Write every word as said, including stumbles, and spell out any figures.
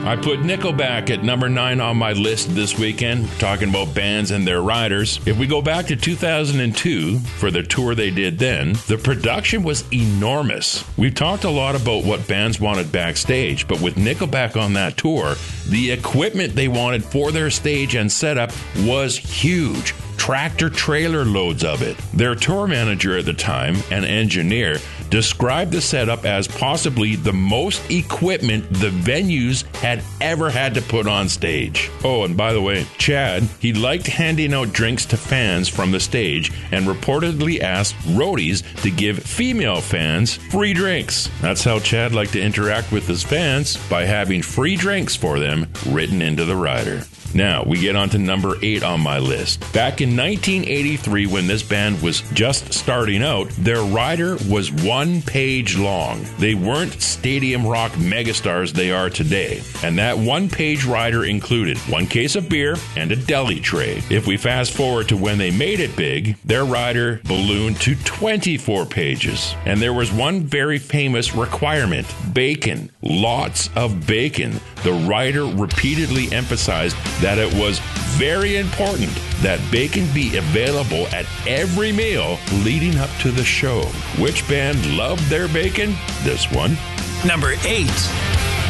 I put Nickelback at number nine on my list this weekend, talking about bands and their riders. If we go back to two thousand two for the tour they did then, the production was enormous. We've talked a lot about what bands wanted backstage, but with Nickelback on that tour, the equipment they wanted for their stage and setup was huge. Tractor trailer loads of it. Their tour manager at the time, an engineer, described the setup as possibly the most equipment the venues had ever had to put on stage. Oh, and by the way, Chad, he liked handing out drinks to fans from the stage and reportedly asked roadies to give female fans free drinks. That's how Chad liked to interact with his fans, by having free drinks for them written into the rider. Now, we get on to number eight on my list. Back in nineteen eighty-three, when this band was just starting out, their rider was one page long. They weren't stadium rock megastars they are today. And that one-page rider included one case of beer and a deli tray. If we fast forward to when they made it big, their rider ballooned to twenty-four pages. And there was one very famous requirement: bacon. Lots of bacon. The rider repeatedly emphasized that it was very important that bacon be available at every meal leading up to the show. Which band loved their bacon? This one. Number eight.